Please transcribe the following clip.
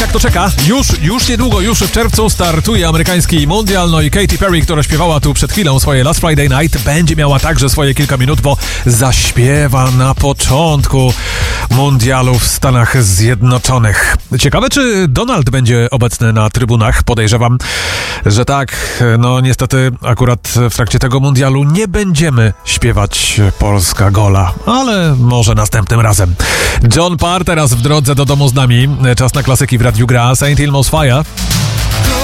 Jak to czeka? Już niedługo, już w czerwcu startuje amerykański mundial, no i Katy Perry, która śpiewała tu przed chwilą swoje Last Friday Night, będzie miała także swoje kilka minut, bo zaśpiewa na początku mundialu w Stanach Zjednoczonych. Ciekawe, czy Donald będzie obecny na trybunach? Podejrzewam, że tak. No niestety akurat w trakcie tego mundialu nie będziemy śpiewać Polska Gola, ale może następnym razem. John Parr teraz w drodze do domu z nami. Czas na klasyki w Radiu Gra. Saint Elmo's Fire.